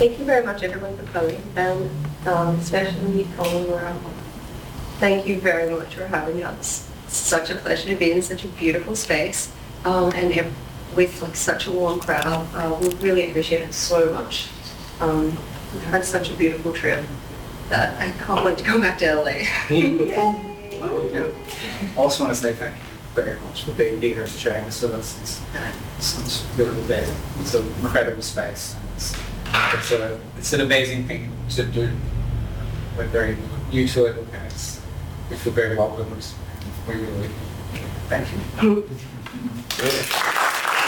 Thank you very much, everyone, for coming, and especially Colin Laura. Thank you very much for having us. It's such a pleasure to be in such a beautiful space, with like such a warm crowd. We really appreciate it so much. We've had such a beautiful trip that I can't wait to go back to LA. I also want to say thank you very much for being here and sharing this with us. It's really amazing. It's an incredible space. It's an amazing thing to do. We're very new to it, and we feel very welcome. We really thank you.